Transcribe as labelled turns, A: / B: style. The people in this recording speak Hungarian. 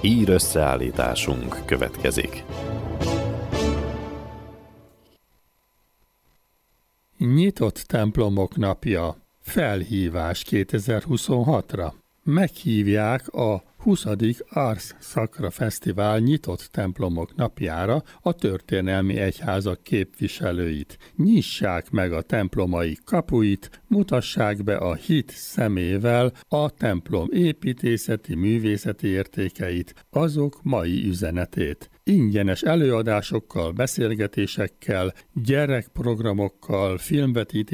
A: Hír összeállításunk következik.
B: Nyitott templomok napja. Felhívás 2026-ra. Meghívják a 20. Ars Sacra Fesztivál nyitott templomok napjára a történelmi egyházak képviselőit. Nyissák meg a templomaik kapuit, mutassák be a hit szemével a templom építészeti, művészeti értékeit, azok mai üzenetét. Ingyenes előadásokkal, beszélgetésekkel, gyerekprogramokkal, filmvetítésekkel,